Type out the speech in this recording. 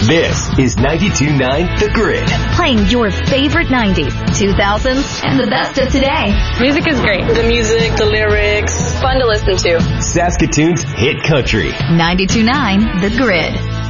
This is 92.9 The Grid. Playing your favorite 90s, 2000s, and the best of today. Music is great. The music, the lyrics, fun to listen to. Saskatoon's hit country. 92.9 The Grid.